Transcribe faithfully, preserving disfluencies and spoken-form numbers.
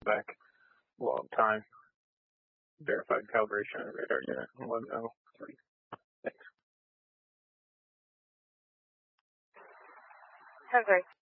back log time, verified calibration of radar unit, and let them know. Thanks. ten three.